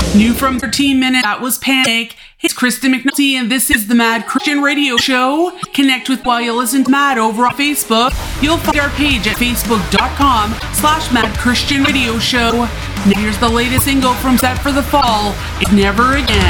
New from 13 minutes, that was Panic. It's Kristen McNulty, and this is the Mad Christian Radio Show. Connect with while you listen to Mad over on Facebook. You'll find our page at facebook.com/Mad Christian Radio Show. Now here's the latest single from Set for the Fall, It's Never Again.